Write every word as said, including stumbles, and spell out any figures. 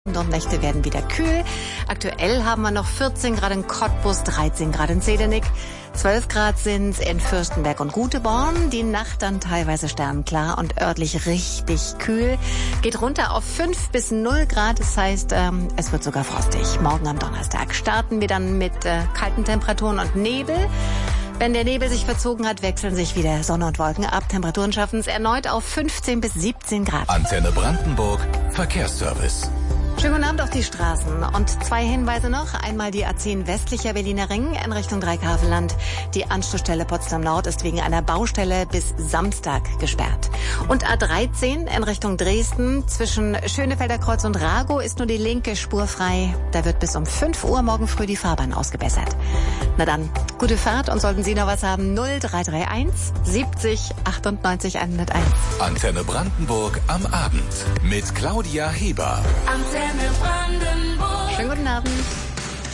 Und Nächte werden wieder kühl. Aktuell haben wir noch vierzehn Grad in Cottbus, dreizehn Grad in Zedernick, zwölf Grad sind in Fürstenberg und Guteborn. Die Nacht dann teilweise sternklar und örtlich richtig kühl. Geht runter auf fünf bis null Grad, das heißt, ähm, es wird sogar frostig. Morgen am Donnerstag starten wir dann mit äh, kalten Temperaturen und Nebel. Wenn der Nebel sich verzogen hat, wechseln sich wieder Sonne und Wolken ab. Temperaturen schaffen es erneut auf fünfzehn bis siebzehn Grad. Antenne Brandenburg, Verkehrsservice. Schönen guten Abend auf die Straßen. Und zwei Hinweise noch. Einmal die A zehn westlicher Berliner Ring in Richtung Dreikamp-Havelland. Die Anschlussstelle Potsdam Nord ist wegen einer Baustelle bis Samstag gesperrt. Und A dreizehn in Richtung Dresden zwischen Schönefelder Kreuz und Ragow ist nur die linke Spur frei. Da wird bis um fünf Uhr morgen früh die Fahrbahn ausgebessert. Na dann, gute Fahrt, und sollten Sie noch was haben, null drei drei eins siebzig achtundneunzig hunderteins. Antenne Brandenburg am Abend mit Claudia Heber. Schönen guten Abend.